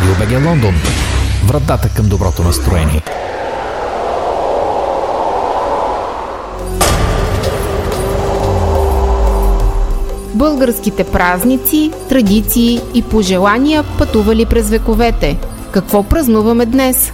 Радио БГ Лондон. Вратата към доброто настроение. Българските празници, традиции и пожелания пътували през вековете. Какво празнуваме днес?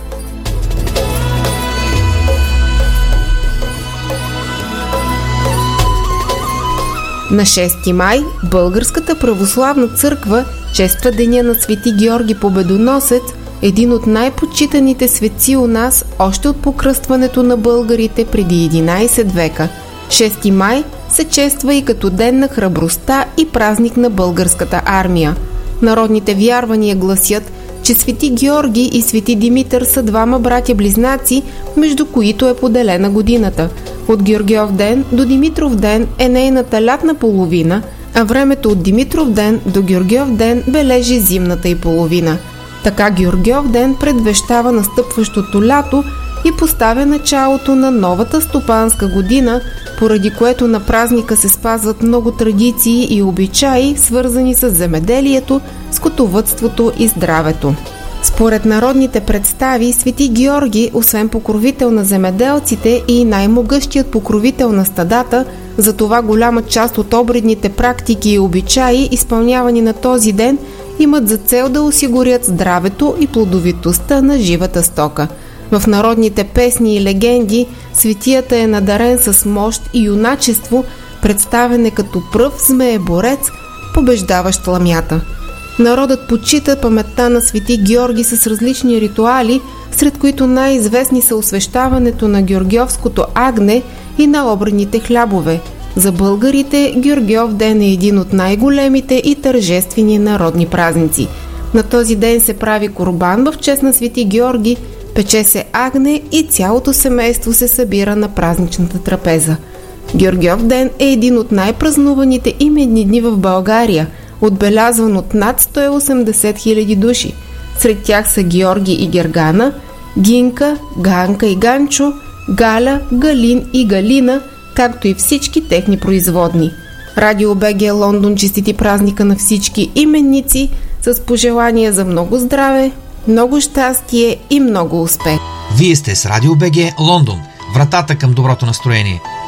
На 6 май Българската православна църква чества деня на Свети Георги Победоносец, един от най-почитаните светци у нас още от покръстването на българите преди 11 века. 6 май се чества и като ден на храбростта и празник на българската армия. Народните вярвания гласят, че Свети Георги и Свети Димитър са двама братя-близнаци, между които е поделена годината. От Георгиов ден до Димитров ден е нейната лятна половина, а времето от Димитров ден до Георгиов ден бележи зимната й половина. Така Георгиов ден предвещава настъпващото лято и поставя началото на новата стопанска година, поради което на празника се спазват много традиции и обичаи, свързани с земеделието, скотовъдството и здравето. Според народните представи, Свети Георги, освен покровител на земеделците и най-могъщият покровител на стадата, затова голяма част от обредните практики и обичаи, изпълнявани на този ден, имат за цел да осигурят здравето и плодовитостта на живата стока. В народните песни и легенди светията е надарен с мощ и юначество, представен е като пръв змееборец, побеждаващ ламята. Народът почита паметта на Свети Георги с различни ритуали, сред които най-известни са освещаването на Георгиовското агне и на обредните хлябове. За българите Георгиов ден е един от най-големите и тържествени народни празници. На този ден се прави курбан в чест на Свети Георги, пече се агне и цялото семейство се събира на празничната трапеза. Георгиов ден е един от най-празнуваните именни дни в България, отбелязван от над 180 000 души. Сред тях са Георги и Гергана, Гинка, Ганка и Ганчо, Галя, Галин и Галина, както и всички техни производни. Радио БГ Лондон честити празника на всички именници с пожелания за много здраве, много щастие и много успех. Вие сте с Радио БГ Лондон. Вратата към доброто настроение.